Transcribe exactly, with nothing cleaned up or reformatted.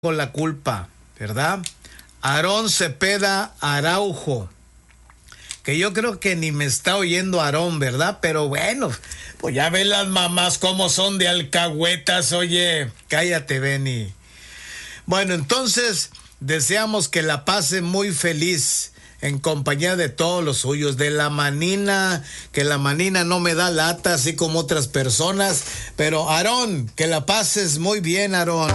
con la culpa, ¿verdad? Aarón Cepeda Araujo, que yo creo que ni me está oyendo Aarón, ¿verdad? Pero bueno, pues ya ven las mamás cómo son de alcahuetas, oye, cállate, Benny. Bueno, entonces deseamos que la pase muy feliz en compañía de todos los suyos, de la manina, que la manina no me da lata, así como otras personas, pero Aarón, que la pases muy bien, Aarón.